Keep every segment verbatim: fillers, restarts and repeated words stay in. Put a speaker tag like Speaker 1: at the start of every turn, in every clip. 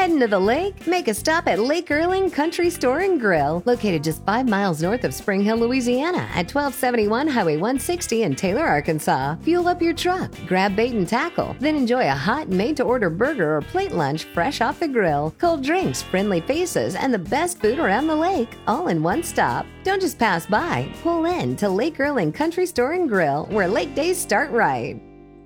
Speaker 1: Heading to the lake? Make a stop at Lake Erling Country Store and Grill, located just five miles north of Spring Hill, Louisiana, at twelve seventy-one Highway one sixty in Taylor, Arkansas. Fuel up your truck, grab bait and tackle, then enjoy a hot, made-to-order burger or plate lunch fresh off the grill, cold drinks, friendly faces, and the best food around the lake, all in one stop. Don't just pass by. Pull in to Lake Erling Country Store and Grill, where lake days start right.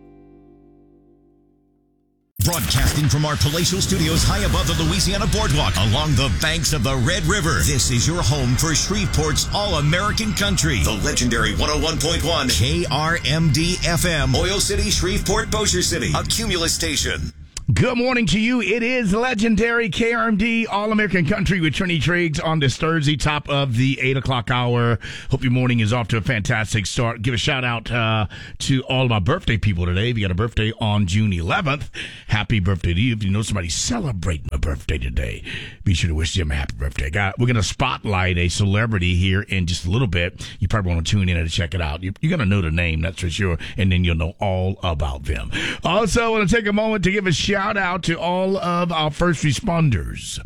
Speaker 2: Broadcasting from our palatial studios high above the Louisiana Boardwalk along the banks of the Red River. This is your home for Shreveport's All-American Country. The legendary one oh one point one K R M D F M. Oil City, Shreveport, Bossier City. A Cumulus station.
Speaker 3: Good morning to you. It is legendary K R M D All-American Country with Trini Triggs on this Thursday, top of the eight o'clock hour. Hope your morning is off to a fantastic start. Give a shout out uh, to all of my birthday people today. If you got a birthday on June eleventh, happy birthday to you. If you know somebody celebrating a birthday today, be sure to wish them a happy birthday. Got, we're going to spotlight a celebrity here in just a little bit. You probably want to tune in and check it out. You, you're going to know the name, that's for sure, and then you'll know all about them. Also, I want to take a moment to give a shout Shout out to all of our first responders.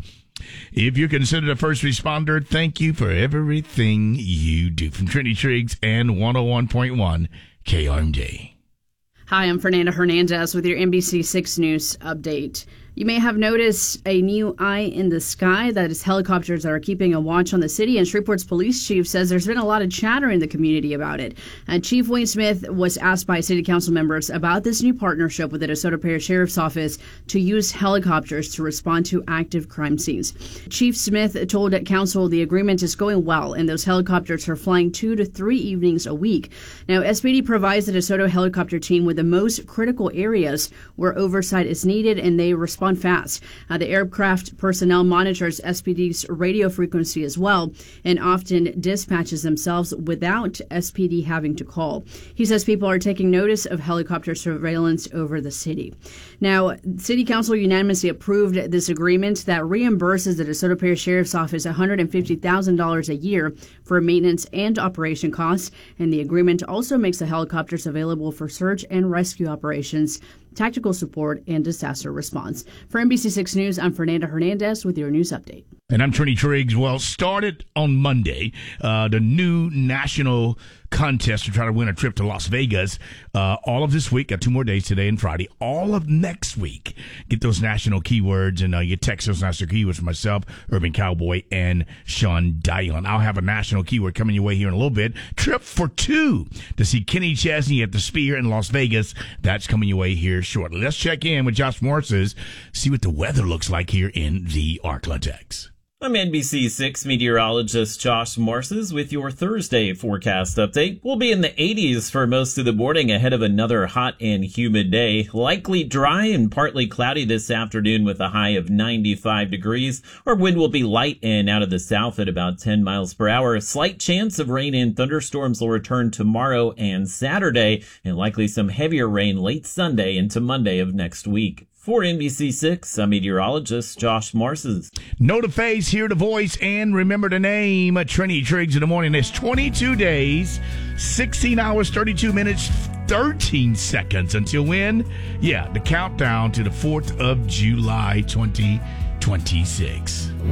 Speaker 3: If you're considered a first responder, thank you for everything you do. From Trini Triggs and one oh one point one K R M D.
Speaker 4: Hi, I'm Fernanda Hernandez with your N B C six News update. You may have noticed a new eye in the sky. That is helicopters that are keeping a watch on the city. And Shreveport's police chief says there's been a lot of chatter in the community about it. And Chief Wayne Smith was asked by city council members about this new partnership with the DeSoto Parish Sheriff's Office to use helicopters to respond to active crime scenes. Chief Smith told council the agreement is going well, and those helicopters are flying two to three evenings a week. Now, S P D provides the DeSoto helicopter team with the most critical areas where oversight is needed, and they respond fast. Uh, the aircraft personnel monitors S P D's radio frequency as well, and often dispatches themselves without S P D having to call. He says people are taking notice of helicopter surveillance over the city. Now, City Council unanimously approved this agreement that reimburses the DeSoto Parish Sheriff's Office one hundred fifty thousand dollars a year for maintenance and operation costs, and the agreement also makes the helicopters available for search and rescue operations, tactical support, and disaster response. For N B C six News, I'm Fernanda Hernandez with your news update.
Speaker 3: And I'm Trini Triggs. Well, started on Monday, uh, the new national contest to try to win a trip to Las Vegas. Uh, all of this week, got two more days, today and Friday. All of next week, get those national keywords, and uh, you text those national keywords for myself, Urban Cowboy, and Sean Dion. I'll have a national keyword coming your way here in a little bit. Trip for two to see Kenny Chesney at the Sphere in Las Vegas. That's coming your way here shortly. Let's check in with Josh Morses, see what the weather looks like here in the Arklatex.
Speaker 5: I'm N B C six meteorologist Josh Morses with your Thursday forecast update. We'll be in the eighties for most of the morning ahead of another hot and humid day. Likely dry and partly cloudy this afternoon with a high of ninety-five degrees. Our wind will be light and out of the south at about ten miles per hour. A slight chance of rain and thunderstorms will return tomorrow and Saturday, and likely some heavier rain late Sunday into Monday of next week. For N B C six, I'm meteorologist Josh Morses.
Speaker 3: Know the face, hear the voice, and remember the name. Trini Triggs in the morning. It's twenty-two days, sixteen hours, thirty-two minutes, thirteen seconds until when? Yeah, the countdown to the fourth of July, twenty twenty-six.